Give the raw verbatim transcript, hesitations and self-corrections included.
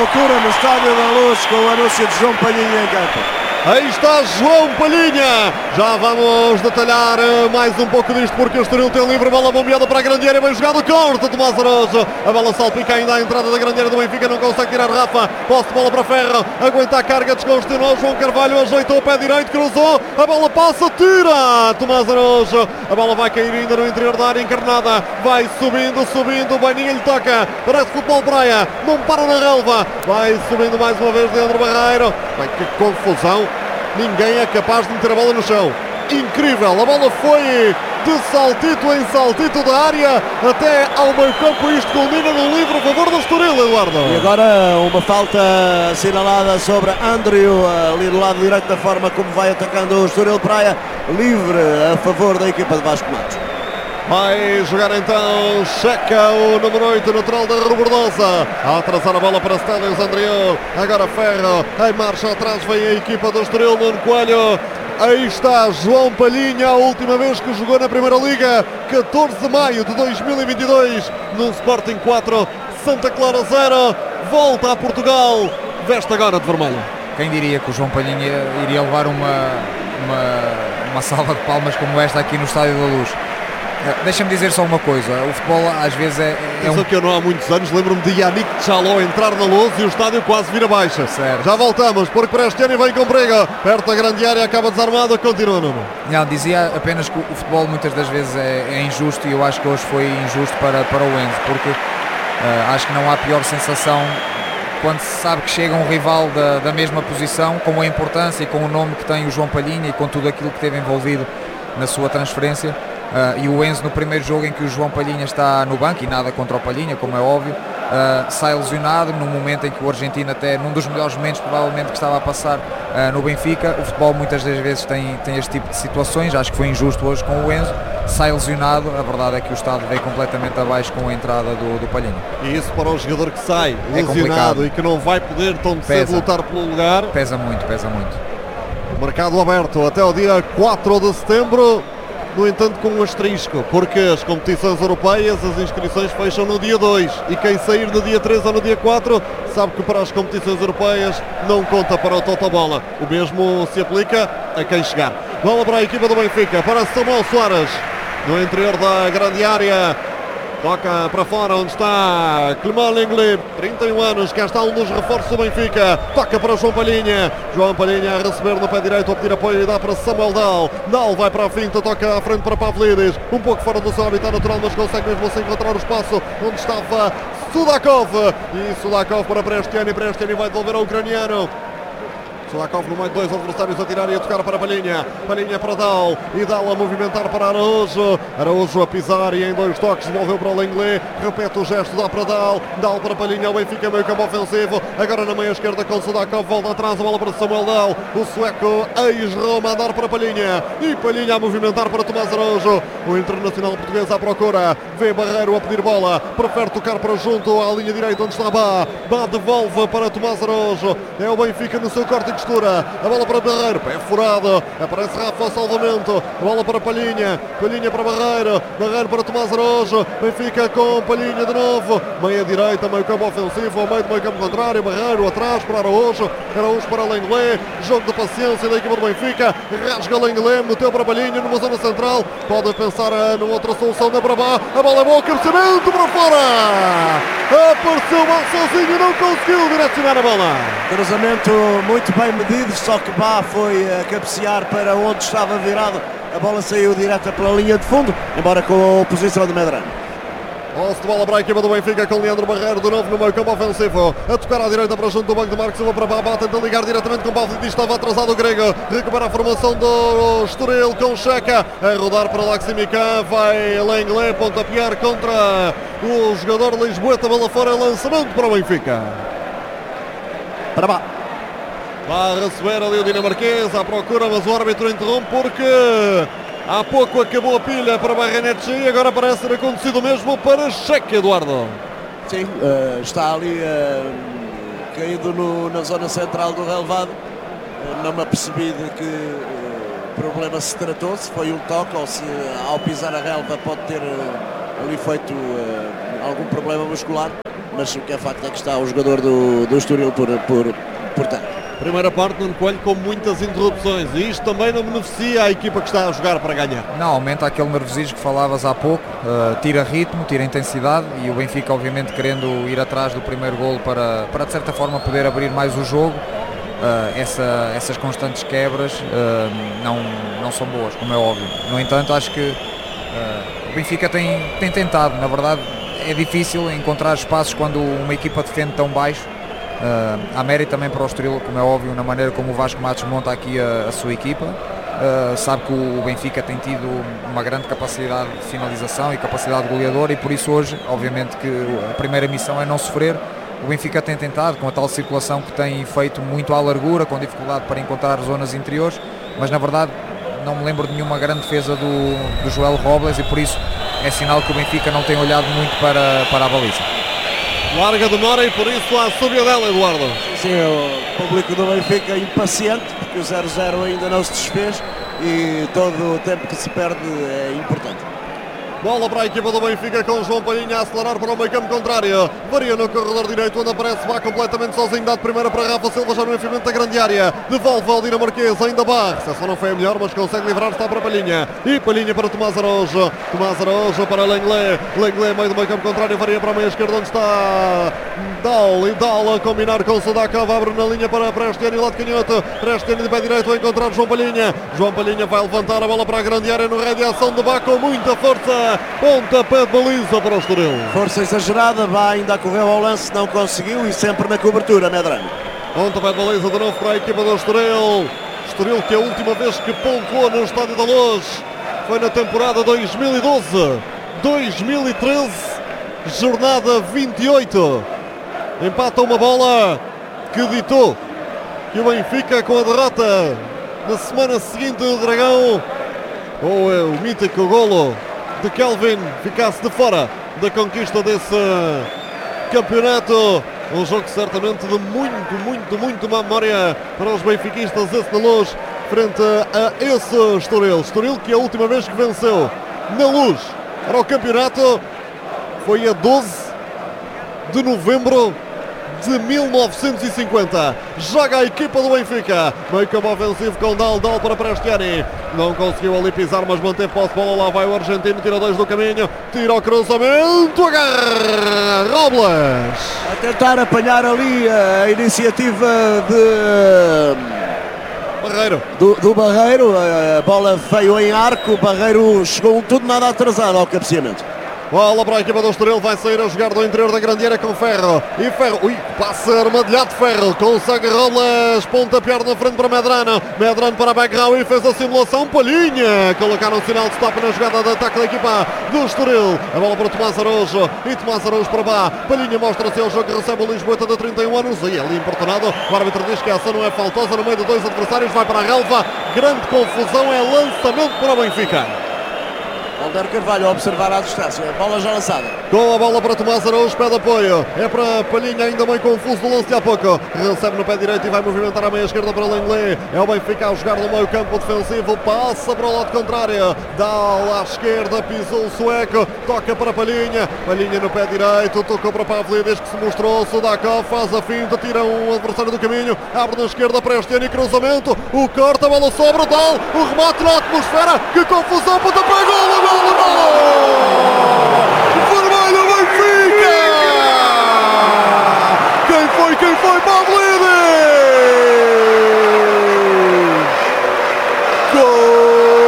loucura no Estádio da Luz com o anúncio de João Palhinha em campo. Aí está João Palhinha. Já vamos detalhar mais um pouco disto, porque o Estoril tem livre, bola bombeada para a grande área, bem jogado, corta Tomás Araújo. A bola salpica ainda à entrada da grande área do Benfica, não consegue tirar Rafa. Posse de bola para Ferro, aguenta a carga, descongestionou. João Carvalho ajeitou o pé direito, cruzou, a bola passa, tira Tomás Araújo. A bola vai cair ainda no interior da área encarnada, vai subindo, subindo, o Baninha lhe toca, parece futebol praia, não para na relva, vai subindo mais uma vez Leandro Barreiro. Bem, que confusão. Ninguém é capaz de meter a bola no chão. Incrível, a bola foi de saltito em saltito da área até ao meio campo. Isto culmina num livre a favor do Estoril, Eduardo. E agora uma falta assinalada sobre Andrew, ali do lado direito, da forma como vai atacando o Estoril Praia. Livre a favor da equipa de Vasco Matos. Vai jogar então Checa, o número oito, natural da Rubordosa, a atrasar a bola para Stelios Andriou. Agora Ferro, em marcha atrás vem a equipa do Estoril, Nuno Coelho. Aí está João Palhinha, a última vez que jogou na Primeira Liga, catorze de maio de dois mil e vinte e dois, no Sporting quatro, Santa Clara zero. Volta a Portugal, veste agora de vermelho. Quem diria que o João Palhinha iria levar uma, uma, uma salva de palmas como esta aqui no Estádio da Luz? Deixa-me dizer só uma coisa, o futebol às vezes é, é Isso um... que eu não há muitos anos, lembro-me de Yannick Tchaló entrar na Luz e o estádio quase vira baixa. Certo. Já voltamos, porque para este ano vem com prega, perto da grande área, acaba desarmado, continua, Nuno. Não, dizia apenas que o futebol muitas das vezes é, é injusto, e eu acho que hoje foi injusto para, para o Enzo, porque uh, acho que não há pior sensação quando se sabe que chega um rival da, da mesma posição, com a importância e com o nome que tem o João Palhinha e com tudo aquilo que teve envolvido na sua transferência. Uh, e o Enzo, no primeiro jogo em que o João Palhinha está no banco, e nada contra o Palhinha, como é óbvio, uh, sai lesionado, num momento em que o argentino, até num dos melhores momentos provavelmente que estava a passar uh, no Benfica. O futebol muitas das vezes tem, tem este tipo de situações, acho que foi injusto hoje com o Enzo, sai lesionado, a verdade é que o estado veio completamente abaixo com a entrada do, do Palhinha. E isso para o jogador que sai é lesionado complicado. E que não vai poder tão cedo lutar pelo lugar. Pesa muito, pesa muito. Mercado aberto até o dia quatro de setembro. No entanto, com um asterisco, porque as competições europeias, as inscrições fecham no dia dois, e quem sair no dia três ou no dia quatro sabe que para as competições europeias não conta para o Totobola. O mesmo se aplica a quem chegar. Bola para a equipa do Benfica, para Samuel Soares, no interior da grande área. Toca para fora, onde está Clément Lenglet, trinta e um anos, cá está um dos reforços do Benfica. Toca para João Palhinha. João Palhinha a receber no pé direito, a pedir apoio e dá para Samuel Dal. Dal vai para a finta, toca à frente para Pavlidis. Um pouco fora do seu habitat natural, mas consegue mesmo assim encontrar o espaço onde estava Sudakov. E Sudakov para Prestiani, e Prestiani vai devolver ao ucraniano. Sudakov no meio de dois adversários a tirar e a tocar para Palhinha. Palhinha para Dal, e Dal a movimentar para Araújo. Araújo a pisar e em dois toques devolveu para o Lenglet. Repete o gesto, dá para Dal. Dal para Palhinha, o Benfica meio campo ofensivo. Agora na meia esquerda com Sudakov, volta atrás, a bola para Samuel Dal. O sueco ex-Roma a dar para Palhinha. E Palhinha a movimentar para Tomás Araújo. O internacional português à procura. Vê Barreiro a pedir bola. Prefere tocar para junto à linha direita onde está Bá. Bá devolve para Tomás Araújo. É o Benfica no seu corte e costura. A bola para Barreiro, pé furado. Aparece Rafa ao salvamento. A bola para Palhinha. Palhinha para Barreiro. Barreiro para Tomás Araújo. Benfica com Palhinha de novo. Meia direita, meio campo ofensivo. Ao meio do meio campo contrário. Barreiro atrás para Araújo. Araújo para Lenglet. Jogo de paciência da equipa do Benfica. Rasga Lenglet. Meteu para Palhinha numa zona central. Pode pensar numa outra solução da Brabá. A bola é boa. Cabeceamento para fora. Apareceu mal sozinho e não conseguiu direcionar a bola. Cruzamento muito bem medido, só que Bá foi a cabecear para onde estava virado. A bola saiu direta pela linha de fundo, embora com a posição de Medrano. Posse de bola para a equipa do Benfica com Leandro Barreiro de novo no meio campo ofensivo. A tocar à direita para junto do banco de Marcos Silva para Babá. Tenta ligar diretamente com o Pavlidis. Estava atrasado o grego. Recupera a formação do Estoril com Checa. A rodar para Laximica. Vai Lenglet pontapear contra o jogador Lisboeta. Bola fora. Lançamento para o Benfica. Para Bá. Vai receber ali o dinamarquês à procura, mas o árbitro interrompe porque há pouco acabou a pilha para Barrenetchi e agora parece ter acontecido o mesmo para Checa, Eduardo. Sim, uh, está ali uh, caído no, na zona central do relevado. Uh, não me apercebi de que uh, problema se tratou, se foi um toque ou se ao pisar a relva pode ter uh, ali feito uh, algum problema muscular. mas o que é facto é que está o jogador do, do Estoril por, por, por terra. Primeira parte, Nuno Coelho, com muitas interrupções, e isto também não beneficia a equipa que está a jogar para ganhar. Não, aumenta aquele nervosismo que falavas há pouco, uh, tira ritmo, tira intensidade, e o Benfica obviamente querendo ir atrás do primeiro golo para, para de certa forma poder abrir mais o jogo. Uh, essa, essas constantes quebras uh, não, não são boas, como é óbvio. No entanto, acho que uh, o Benfica tem, tem tentado, na verdade é difícil encontrar espaços quando uma equipa defende tão baixo. Uh, há mérito também para o Estoril, como é óbvio, na maneira como o Vasco Matos monta aqui a, a sua equipa. Uh, sabe que o Benfica tem tido uma grande capacidade de finalização e capacidade goleadora, e por isso hoje, obviamente que a primeira missão é não sofrer. O Benfica tem tentado, com a tal circulação que tem feito muito à largura, com dificuldade para encontrar zonas interiores, mas na verdade não me lembro de nenhuma grande defesa do, do Joel Robles, e por isso é sinal que o Benfica não tem olhado muito para, para a baliza. Larga demora e por isso há súbia dela, Eduardo. Sim, o público do Benfica impaciente, porque o zero zero ainda não se desfez e todo o tempo que se perde é importante. Bola para a equipa do Benfica, com João Palhinha a acelerar para o meio campo contrário. Varia no corredor direito, onde aparece Bá completamente sozinho. Dá de primeira para Rafa Silva, já no enfiamento da grande área. Devolve ao dinamarquês, ainda Bá. A recepção não foi a melhor, mas consegue livrar, está para Palhinha. E Palhinha para Tomás Araújo. Tomás Araújo para Lenglet. Lenglet, meio do meio campo contrário, varia para a meia esquerda, onde está Dal. E Dal a combinar com Sudakov. Abre na linha para Prestiani, lado canhoto. Prestiani de pé direito a encontrar João Palhinha. João Palhinha vai levantar a bola para a grande área no raio de ação de Bá com muita força. Pontapé de baliza para o Estoril. Força exagerada, Bá ainda correu ao lance, não conseguiu, e sempre na cobertura, Medrano. Pontapé de baliza de novo para a equipa do Estoril. Estoril que a última vez que pontuou no Estádio da Luz foi na temporada dois mil e doze dois mil e treze, jornada vinte e oito. Empata uma bola que ditou que o Benfica, com a derrota na semana seguinte do Dragão, ou é o mítico golo de Kelvin, ficasse de fora da conquista desse campeonato. Um jogo certamente de muito, muito, muito má memória para os benfiquistas, esse na Luz, frente a esse Estoril. Estoril que a última vez que venceu na Luz para o campeonato foi a doze de novembro de mil novecentos e cinquenta. Joga a equipa do Benfica, meio campo ofensivo com Dal, Dal para Prestiani. Não conseguiu ali pisar, mas manteve posse de bola. Lá vai o argentino, tira dois do caminho, tira o cruzamento, agarra Robles. A tentar apanhar ali a iniciativa de Barreiro. Do, do Barreiro, a bola veio em arco, o Barreiro chegou tudo nada atrasado ao cabeceamento. Bola para a equipa do Estoril, vai sair a jogar do interior da grande área com Ferro. E Ferro, ui, passa armadilhado de Ferro, consegue Robles, pontapear na frente para Medrano. Medrano para Beckrau e fez a simulação. Palhinha, colocaram o sinal de stop na jogada de ataque da equipa do Estoril. A bola para Tomás Araújo e Tomás Araújo para Bá. Palhinha mostra-se ao jogo que recebe o Lisboeta de trinta e um anos. E ali importunado, o árbitro diz que a ação não é faltosa no meio de dois adversários, vai para a relva. Grande confusão, é lançamento para o Benfica. Alder Carvalho a observar à distância, bola já lançada. Com a bola para Tomás Araújo, pede apoio. É para Palhinha, ainda bem confuso do lance de há pouco. Recebe no pé direito e vai movimentar a meia esquerda para Lenglet. É o Benfica a jogar no meio campo defensivo. Passa para o lado contrário. Dá à esquerda, pisou o sueco. Toca para Palhinha. Palhinha no pé direito. Tocou para Pavlidis, que se mostrou. Sudakov faz a finta, tira um adversário do caminho. Abre na esquerda para Prestiani, cruzamento. O corta, a bola sobra. Dal, o remate na atmosfera. Que confusão, pontapé, gol, gol, gol!